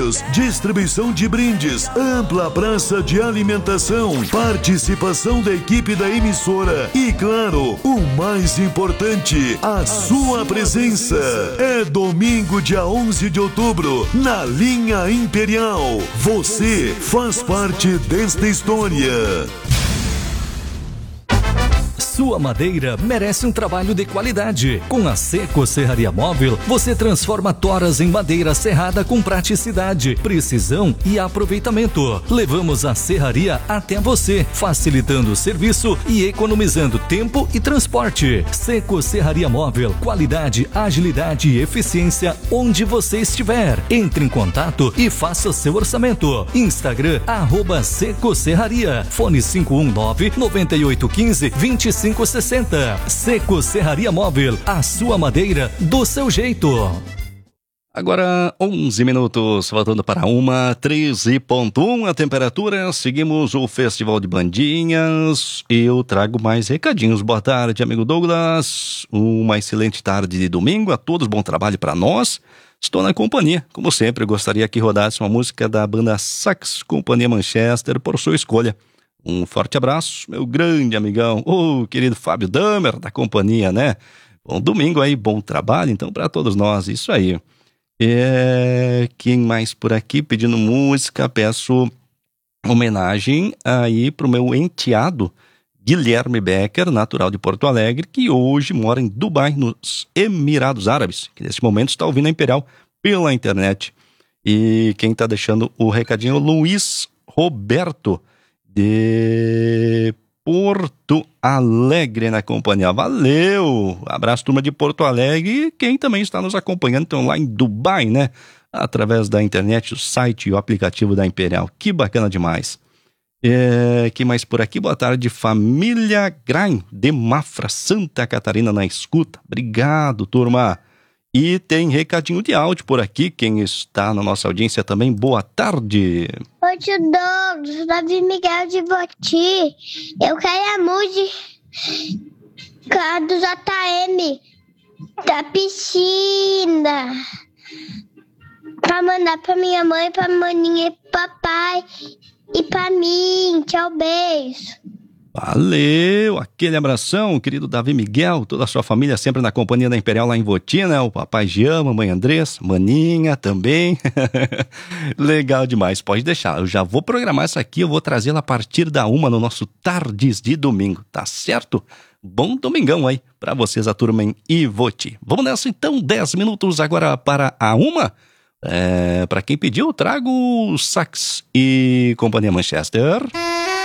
sorteios, distribuição de brindes, ampla praça de alimentação, participação da equipe da emissora e, claro, o mais importante, a sua presença. É domingo, dia 11 de outubro, na Linha Imperial. Você faz parte desta história. Sua madeira merece um trabalho de qualidade. Com a Seco Serraria Móvel, você transforma toras em madeira serrada com praticidade, precisão e aproveitamento. Levamos a serraria até você, facilitando o serviço e economizando tempo e transporte. Seco Serraria Móvel, qualidade, agilidade e eficiência onde você estiver. Entre em contato e faça seu orçamento. Instagram, @Seco Serraria. Fone 519-9815-2560. Seco Serraria Móvel, a sua madeira do seu jeito. Agora 11 minutos, faltando para 13:1 a temperatura. Seguimos o Festival de Bandinhas. Eu trago mais recadinhos. Boa tarde, amigo Douglas. Uma excelente tarde de domingo. A todos, bom trabalho para nós. Estou na companhia. Como sempre, gostaria que rodasse uma música da banda Sax Companhia Manchester por sua escolha. Um forte abraço, meu grande amigão, o querido Fábio Damer, da companhia, né? Bom domingo aí, bom trabalho, então, para todos nós, isso aí. Quem mais por aqui pedindo música? Peço homenagem aí pro meu enteado, Guilherme Becker, natural de Porto Alegre, que hoje mora em Dubai, nos Emirados Árabes, que nesse momento está ouvindo a Imperial pela internet. E quem está deixando o recadinho é o Luiz Roberto, de Porto Alegre na companhia. Valeu! Abraço, turma de Porto Alegre, e quem também está nos acompanhando, então, lá em Dubai, né? Através da internet, o site e o aplicativo da Imperial. Que bacana demais. Que mais por aqui? Boa tarde, família Grain, de Mafra, Santa Catarina, na escuta. Obrigado, turma. E tem recadinho de áudio por aqui. Quem está na nossa audiência também, boa tarde. Oi, tio Douglas, Davi Miguel de Voti. Eu quero a música do JM, da piscina, pra mandar pra minha mãe, pra maninha e papai e pra mim. Tchau, beijo. Valeu, aquele abração, querido Davi Miguel, toda a sua família sempre na companhia da Imperial lá em Voti, né? O papai Jean, mamãe Andrés, maninha também. Legal demais, pode deixar, eu já vou programar essa aqui, eu vou trazê-la a partir da 1 no nosso Tardes de Domingo, tá certo? Bom domingão aí pra vocês, a turma em Ivoti. Vamos nessa então, 10 minutos agora para a 1. Pra quem pediu, eu trago Sax e Companhia Manchester.